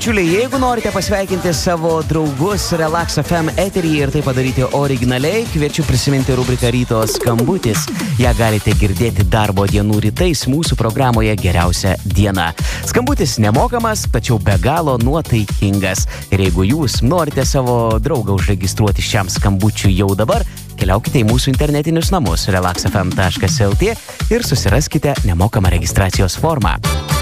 Bičiuliai, jeigu norite pasveikinti savo draugus Relax FM eteryje ir tai padaryti originaliai, kviečiu prisiminti rubriką Ryto skambutis. Ja galite girdėti darbo dienų rytais mūsų programoje Geriausia diena. Skambutis nemokamas, tačiau be galo nuotaikingas. Ir jeigu jūs norite savo draugą užregistruoti šiam skambučiui jau dabar, keliaukite į mūsų internetinius namus relaxfm.lt ir susiraskite nemokamą registracijos formą.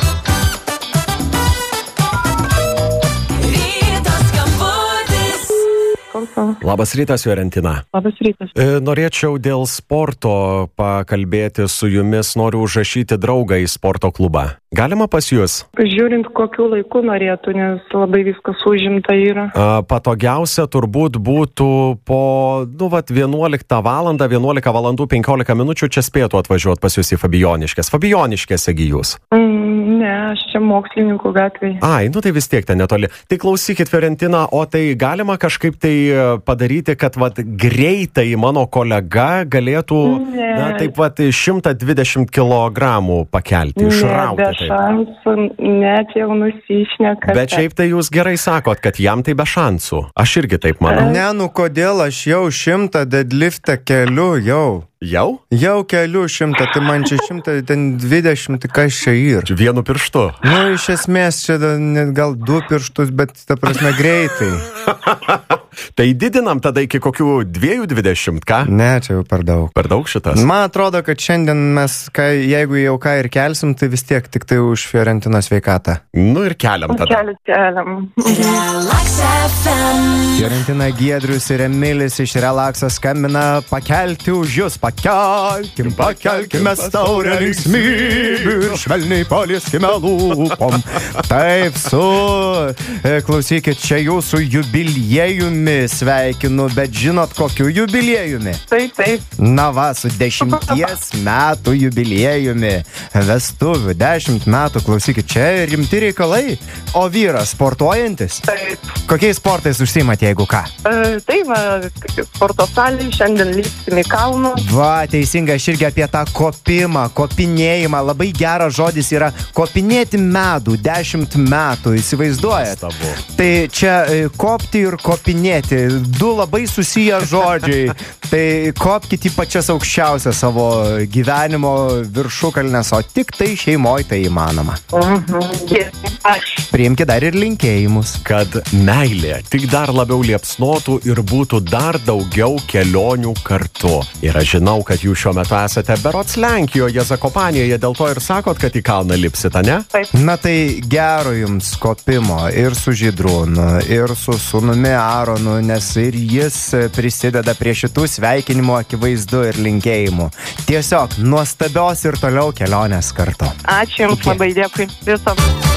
Labas rytas, Fiorentina. Labas rytas. Norėčiau dėl sporto pakalbėti su jumis, noriu užrašyti draugą į sporto klubą. Galima pas jūs? Žiūrint, kokiu laiku norėtų, nes labai viskas užimta yra. Patogiausia turbūt būtų po 11 valandą, 11 valandų 15 minučių čia spėtų atvažiuoti pas jūs į Fabijoniškės. Fabijoniškėse jūs? Ne, aš čia Mokslininkų gatvėje. Ai, tai vis tiek ten netoli. Tai klausykit, Fiorentina, o tai galima kažkaip tai padaryti, kad greitai mano kolega galėtų taip 120 kilogramų pakelti, išrauti. Be šansų, net jau nusišneka. Bet šiaip tai jūs gerai sakot, kad jam tai be šansų. Aš irgi taip manau. Ne, kodėl aš jau 100 deadliftą keliu jau. Jau? Jau keliu 100, tai man čia 120, tai kas čia yra? Vienu pirštu. Iš esmės čia net gal 2 pirštus, bet ta prasme greitai. Tai didinam tada iki kokių 2,20, ką? Ne, čia jau per daug. Per daug šitas? Man atrodo, kad šiandien mes, jeigu jau ką ir kelsim, tai vis tiek tik tai už Fiorentinos sveikatą. Ir keliam tada. Keliam. Fiorentina, Giedrius ir Emilis iš Relaxo skambina pakelti už jūs. Pakelkime taurę linksmybių ir švelniai palieskime lūpom. Taip, klausykit, čia jūsų jubiliejumi sveikinu, bet žinot kokiu jubiliejumi? Taip. Na va, su 10 metų jubiliejumi, vestuvių, 10 metų, klausykit, čia rimti reikalai, o vyras sportuojantis? Taip. Kokiais sportais užsiimat, jeigu ką? Tai va, sporto salė, šiandien lipsim į kalną. Va, teisingai, aš irgi apie tą kopimą, kopinėjimą, labai geras žodis yra kopinėti medų, 10 metų, įsivaizduojat? Tai čia kopti ir kopinėti, 2 labai susiję žodžiai, tai kopkite į pačias aukščiausias savo gyvenimo viršukalnes, o tik tai šeimoje tai įmanoma. Priimkite dar ir linkėjimus. Kad meilė tik dar labiau liepsnotų ir būtų dar daugiau kelionių kartu. Ir aš žinau, kad jūs šiuo metu esate berods Lenkijoje, Zakopanijoje, dėl to ir sakot, kad į kalną lipsite, ne? Taip. Na tai gero jums kopimo ir su Žydrūnu, ir su sūnumi Aronu, nes ir jis prisideda prie šitų sveikinimų akivaizdu ir linkėjimų. Tiesiog nuostabios ir toliau kelionės kartu. Ačiū jums labai, dėkui. Visom.